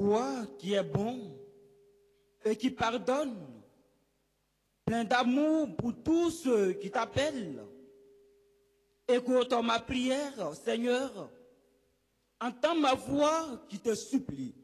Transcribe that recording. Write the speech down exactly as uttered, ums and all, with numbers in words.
Toi qui es bon et qui pardonne, plein d'amour pour tous ceux qui t'appellent. Écoute ma prière, Seigneur. Entends ma voix qui te supplie.